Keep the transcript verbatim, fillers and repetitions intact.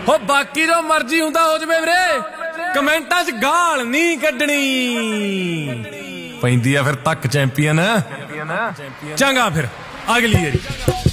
ਹੋ ਬਾਕੀ ਜੋ ਮਰਜ਼ੀ ਹੁੰਦਾ ਹੋ ਜਵੇ ਵੀਰੇ, ਕਮੈਂਟਾਂ 'ਚ ਗਾਲ ਨਹੀਂ ਕੱਢਣੀ। ਪੈਂਦੀ ਆ ਫਿਰ ਤੱਕ ਚੈਂਪੀਅਨ। ਚੰਗਾ ਫਿਰ ਅਗਲੀ ਵਾਰੀ।